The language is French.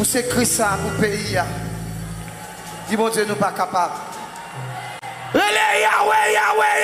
c'est Christ ça pour le pays. Dis mon Dieu, nous pas capables. Relais Yahweh, Yahweh,